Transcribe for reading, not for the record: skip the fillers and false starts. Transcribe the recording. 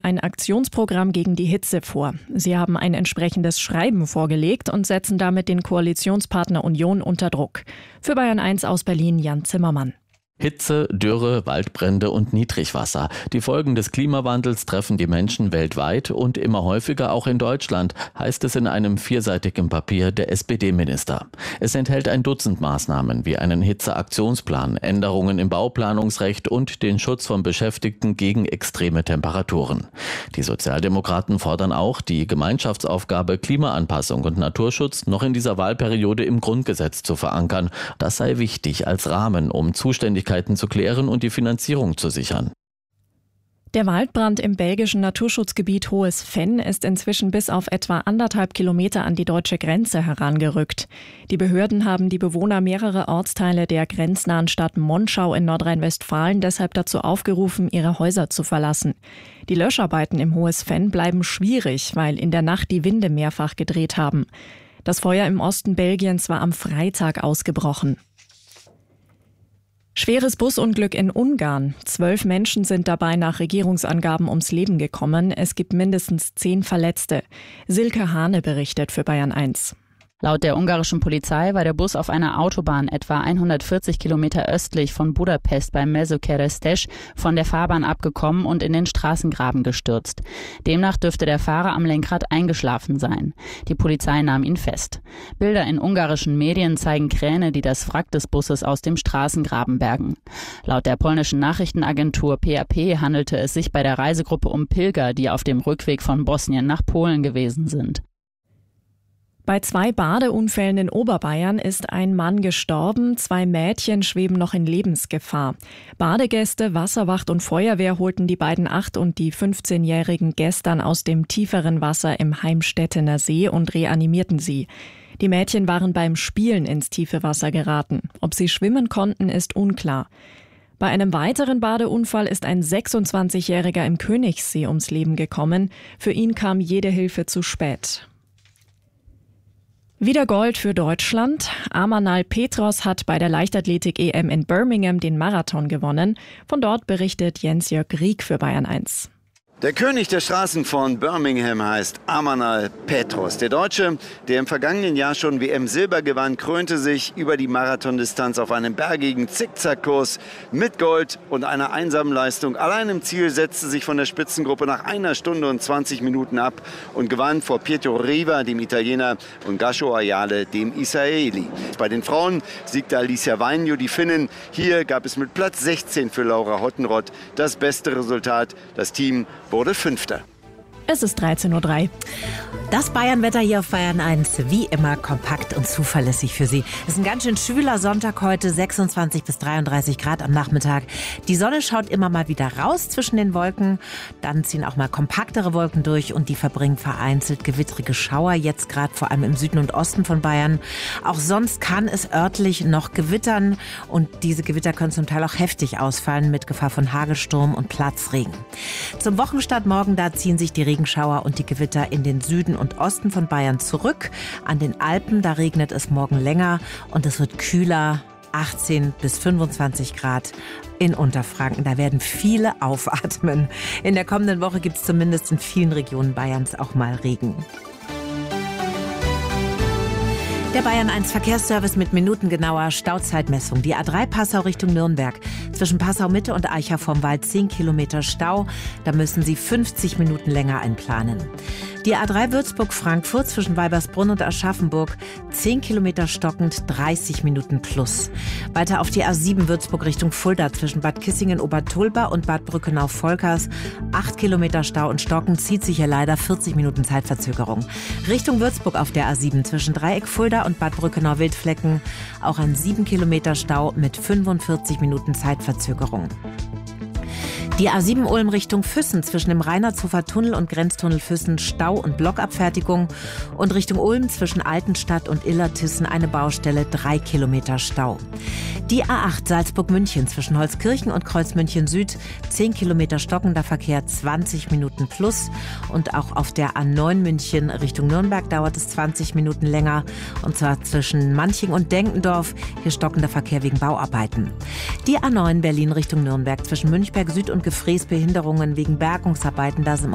ein Aktionsprogramm gegen die Hitze vor. Sie haben ein entsprechendes Schreiben vorgelegt und setzen damit den Koalitionspartner Union unter Druck. Für Bayern 1 aus Berlin Jan Zimmermann. Hitze, Dürre, Waldbrände und Niedrigwasser. Die Folgen des Klimawandels treffen die Menschen weltweit und immer häufiger auch in Deutschland, heißt es in einem vierseitigen Papier der SPD-Minister. Es enthält ein Dutzend Maßnahmen wie einen Hitzeaktionsplan, Änderungen im Bauplanungsrecht und den Schutz von Beschäftigten gegen extreme Temperaturen. Die Sozialdemokraten fordern auch, die Gemeinschaftsaufgabe Klimaanpassung und Naturschutz noch in dieser Wahlperiode im Grundgesetz zu verankern. Das sei wichtig als Rahmen, um Zuständigkeiten zu klären und die Finanzierung zu sichern. Der Waldbrand im belgischen Naturschutzgebiet Hohes Venn ist inzwischen bis auf etwa 1,5 Kilometer an die deutsche Grenze herangerückt. Die Behörden haben die Bewohner mehrerer Ortsteile der grenznahen Stadt Monschau in Nordrhein-Westfalen deshalb dazu aufgerufen, ihre Häuser zu verlassen. Die Löscharbeiten im Hohes Venn bleiben schwierig, weil in der Nacht die Winde mehrfach gedreht haben. Das Feuer im Osten Belgiens war am Freitag ausgebrochen. Schweres Busunglück in Ungarn. 12 Menschen sind dabei nach Regierungsangaben ums Leben gekommen. Es gibt mindestens 10 Verletzte. Silke Hane berichtet für Bayern 1. Laut der ungarischen Polizei war der Bus auf einer Autobahn etwa 140 Kilometer östlich von Budapest bei Mezőkeresztes von der Fahrbahn abgekommen und in den Straßengraben gestürzt. Demnach dürfte der Fahrer am Lenkrad eingeschlafen sein. Die Polizei nahm ihn fest. Bilder in ungarischen Medien zeigen Kräne, die das Wrack des Busses aus dem Straßengraben bergen. Laut der polnischen Nachrichtenagentur PAP handelte es sich bei der Reisegruppe um Pilger, die auf dem Rückweg von Bosnien nach Polen gewesen sind. Bei 2 Badeunfällen in Oberbayern ist ein Mann gestorben, 2 Mädchen schweben noch in Lebensgefahr. Badegäste, Wasserwacht und Feuerwehr holten die beiden 8- und die 15-Jährigen gestern aus dem tieferen Wasser im Heimstettener See und reanimierten sie. Die Mädchen waren beim Spielen ins tiefe Wasser geraten. Ob sie schwimmen konnten, ist unklar. Bei einem weiteren Badeunfall ist ein 26-Jähriger im Königssee ums Leben gekommen. Für ihn kam jede Hilfe zu spät. Wieder Gold für Deutschland. Amanal Petros hat bei der Leichtathletik-EM in Birmingham den Marathon gewonnen. Von dort berichtet Jens-Jörg Rieck für Bayern 1. Der König der Straßen von Birmingham heißt Amanal Petros. Der Deutsche, der im vergangenen Jahr schon WM-Silber gewann, krönte sich über die Marathondistanz auf einem bergigen Zickzackkurs mit Gold und einer einsamen Leistung. Allein im Ziel setzte sich von der Spitzengruppe nach 1 Stunde und 20 Minuten ab und gewann vor Pietro Riva, dem Italiener, und Gasho Ayale, dem Israeli. Bei den Frauen siegte Alicia Vainio, die Finnin. Hier gab es mit Platz 16 für Laura Hottenrott das beste Resultat. Das Team wurde 5. Es ist 13:03 Uhr. Das Bayernwetter hier auf Bayern 1, wie immer kompakt und zuverlässig für Sie. Es ist ein ganz schön schwüler Sonntag heute, 26 bis 33 Grad am Nachmittag. Die Sonne schaut immer mal wieder raus zwischen den Wolken. Dann ziehen auch mal kompaktere Wolken durch und die verbringen vereinzelt gewittrige Schauer, jetzt gerade vor allem im Süden und Osten von Bayern. Auch sonst kann es örtlich noch gewittern und diese Gewitter können zum Teil auch heftig ausfallen mit Gefahr von Hagelsturm und Platzregen. Zum Wochenstart morgen, da ziehen sich die Regenschauer und die Gewitter in den Süden und Osten von Bayern zurück. An den Alpen, da regnet es morgen länger und es wird kühler, 18 bis 25 Grad in Unterfranken. Da werden viele aufatmen. In der kommenden Woche gibt es zumindest in vielen Regionen Bayerns auch mal Regen. Der Bayern 1 Verkehrsservice mit minutengenauer Stauzeitmessung. Die A3 Passau Richtung Nürnberg. Zwischen Passau Mitte und Eicher vorm Wald 10 Kilometer Stau. Da müssen Sie 50 Minuten länger einplanen. Die A3 Würzburg-Frankfurt zwischen Weibersbrunn und Aschaffenburg 10 Kilometer stockend, 30 Minuten plus. Weiter auf die A7 Würzburg Richtung Fulda zwischen Bad Kissingen-Obertulba und Bad Brückenau-Volkers 8 Kilometer Stau und stockend, zieht sich hier leider 40 Minuten Zeitverzögerung. Richtung Würzburg auf der A7 zwischen Dreieck Fulda und Bad Brückenau-Wildflecken auch ein 7 Kilometer Stau mit 45 Minuten Zeitverzögerung. Die A7 Ulm Richtung Füssen zwischen dem Reinhardshofer Tunnel und Grenztunnel Füssen Stau und Blockabfertigung und Richtung Ulm zwischen Altenstadt und Illertissen eine Baustelle, 3 Kilometer Stau. Die A8 Salzburg-München zwischen Holzkirchen und Kreuzmünchen Süd 10 Kilometer stockender Verkehr, 20 Minuten plus und auch auf der A9 München Richtung Nürnberg dauert es 20 Minuten länger und zwar zwischen Manching und Denkendorf, hier stockender Verkehr wegen Bauarbeiten. Die A9 Berlin Richtung Nürnberg zwischen Münchberg Süd und Gefräß Behinderungen wegen Bergungsarbeiten, da sind